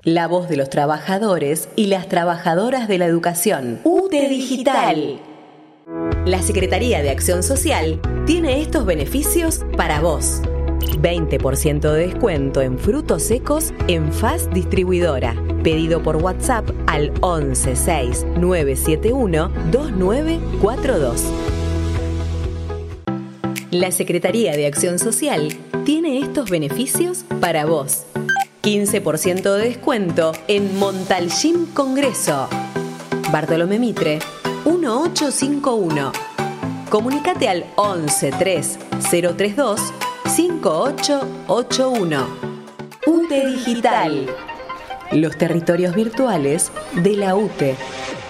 La voz de los trabajadores y las trabajadoras de la educación. UTE Digital. La Secretaría de Acción Social tiene estos beneficios para vos. 20% de descuento en frutos secos en Fast Distribuidora. Pedido por WhatsApp al 11 6 971 2942. La Secretaría de Acción Social tiene estos beneficios para vos. 15% de descuento en Montalcín Congreso. Bartolomé Mitre, 1851. Comunicate al 11 3 032 5881. UTE Digital. Los territorios virtuales de la UTE.